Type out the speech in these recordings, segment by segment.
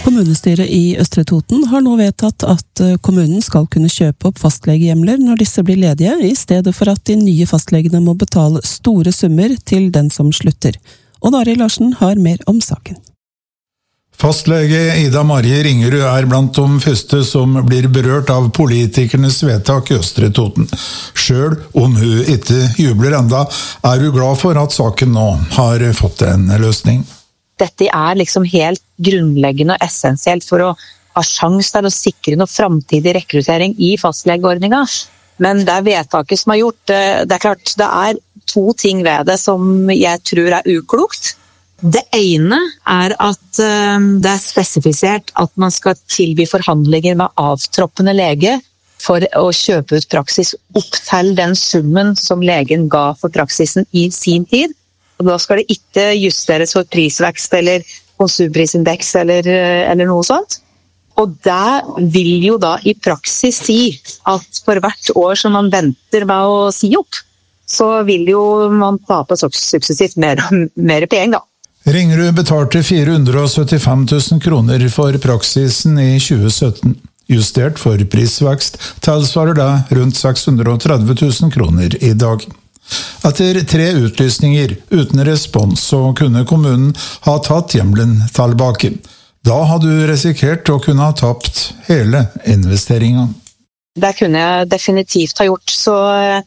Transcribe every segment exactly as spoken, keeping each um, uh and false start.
Kommunestyret i Østre Toten har nå vedtatt at kommunen skal kunne kjøpe opp fastlegehjemler når disse blir ledige, i stedet for at de nye fastlegene må betale store summer til den som slutter. Og Dari Larsen har mer om saken. Fastlege Ida Marie Ringerud er blant de første som blir berørt av politikernes vedtak i Østre Toten. Selv om hun ikke jubler enda, er hun glad for at saken nå har fått en løsning. Dette er liksom helt grunnleggende og essensielt for å ha sjans til å sikre noe fremtidig rekruttering i fastlegeordningen. Men det er vedtaket som er gjort. Det er klart, det er to ting ved det som jeg tror er uklokt. Det ene er at det er spesifisert at man skal tilby forhandlinger med avtroppende lege for å kjøpe ut praksis opp til den summen som legen ga for praksisen i sin tid. Og da skal det ikke justeres for prisvekst eller konsumprisindeks eller, eller noe sånt. Og det vil jo da i praksis si at for hvert år som man venter med å si opp, så vil jo man tape suksessivt mer, mer penger da. Ringerud betalte fire hundre og syttifem tusen kroner for praksisen i tjue sytten. Justert for prisvekst tilsvarer det rundt seks hundre og tretti tusen kroner i dag. Etter tre utlysninger uten respons så kunne kommunen ha tatt hjemmelen tilbake. Da hadde du risikert å kunne ha tapt hele investeringen. Det kunne jeg definitivt ha gjort, så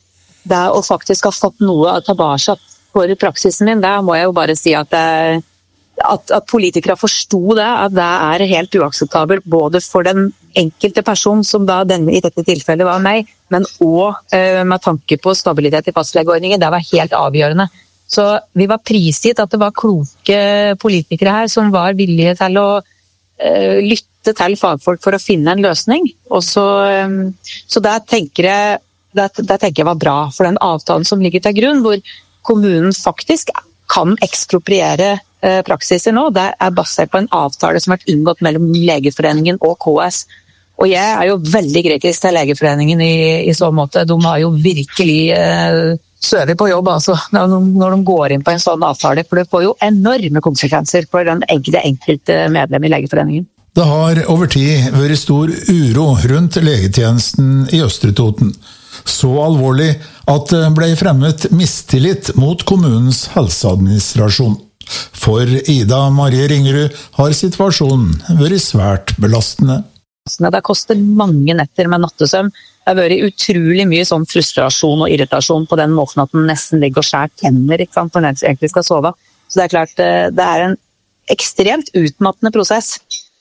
det å faktisk ha fått noe tilbake for praksisen min, der må jeg jo bare si at, det, at, at politikere forsto det, at det er helt uakseptabelt, både for den enkelte person som da denne, i dette tilfellet var meg, men også uh, med tanke på stabilitet i fastlegeordningen, det var helt avgjørende. Så vi var prisgitt at det var kloke politikere her som var villige til å uh, lytte til fagfolk for å finne en løsning. Og så, um, så der tenker jeg, der, der tenker jeg var bra for den avtalen som ligger til grunn, hvor kommunen faktisk kan ekspropriere uh, praksiser nå. Det er basert på en avtale som har vært inngått mellom Legeforeningen og K S. Og jeg er jo veldig kritisk til Legeforeningen i, i så måte. De har jo virkelig uh, søvet på jobb altså, når, de, når de går inn på en sånn avtale, for det får jo enorme konsekvenser for den enkelte, enkelte medlem i Legeforeningen. Det har over tid vært stor uro rundt legetjenesten i Østre Toten. Så alvorlig at det ble fremmet mistillit mot kommunens helseadministrasjon. For Ida Marie Ringerud har situasjonen vært svært belastende. Det koster mange netter med nattesøvn. Det har vært utrolig mye sånn frustrasjon og irritasjon på den måten at den nesten ligger og skjær tenner, ikke sant, når den egentlig skal sove. Så det er klart, det er en ekstremt utmattende prosess.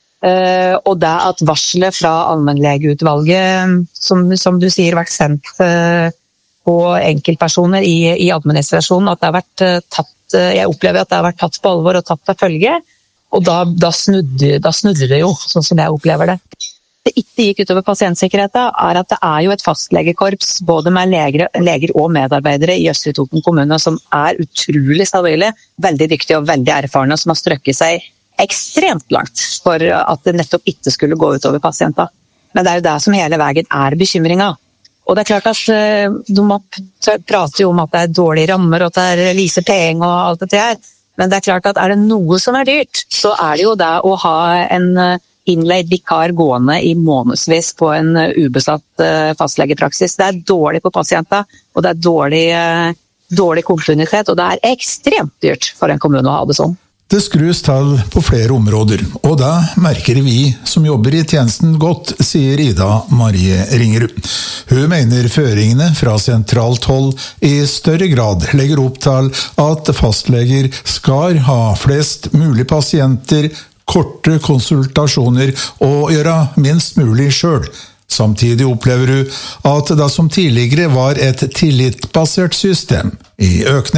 Uh, og det at varselet fra allmennlegeutvalget, som, som du sier, vært sendt uh, på enkeltpersoner i, i administrasjonen, at det har vært uh, tatt, uh, jeg opplever at det har vært tatt på alvor og tatt til følge, og da, da, snudde, da snudde det jo, sånn som jeg opplever det. Det ikke gikk utover pasientsikkerheten, er at det er jo et fastlegekorps, både med leger, leger og medarbeidere i Østre Toten kommune, som er utrolig stabile, veldig dyktige og veldig erfarne, som har strøkket seg ekstremt langt for at det nettopp ikke skulle gå ut over pasienter. Men det er jo det som hele veien er bekymringen. Og det er klart at de prater jo om at det er dårlige rammer, og at det er lise penger og alt det der. Men det er klart at er det noe som er dyrt, så er det jo det å ha en innleid vikar gående i månedsvis på en ubesatt fastlegepraksis. Det er dårlig på pasienter, og det er dårlig, dårlig kontinuitet, og det er ekstremt dyrt for en kommune å ha det sånn. Det skrus til på flere områder, og det merker vi som jobber i tjenesten godt, sier Ida Marie Ringerud. Hun mener føringene fra sentralt hold i større grad legger opp til at fastleger skal ha flest mulig pasienter, korte konsultasjoner og gjøre minst mulig selv. Samtidig opplever hun at det som tidligere var et tillitbasert system i økning